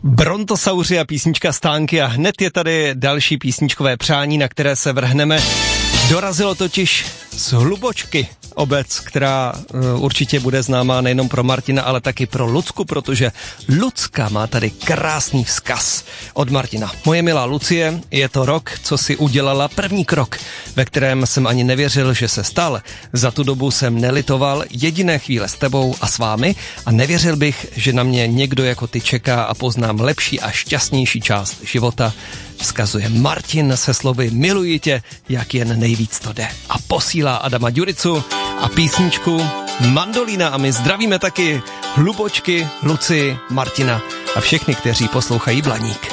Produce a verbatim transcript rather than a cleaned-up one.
Brontosauři a písnička Stánky a hned je tady další písničkové přání, na které se vrhneme. Dorazilo totiž z Hlubočky, obec, která uh, určitě bude známá nejenom pro Martina, ale taky pro Lucku, protože Lucka má tady krásný vzkaz od Martina. Moje milá Lucie, je to rok, co si udělala první krok, ve kterém jsem ani nevěřil, že se stal. Za tu dobu jsem nelitoval jediné chvíle s tebou a s vámi a nevěřil bych, že na mě někdo jako ty čeká a poznám lepší a šťastnější část života. Vzkazuje Martin se slovy miluji tě, jak jen nejvíc to jde. A posílá Adama Ďuricu a písničku Mandolína a my zdravíme taky Hlubočky, Lucii, Martina a všechny, kteří poslouchají Blaník.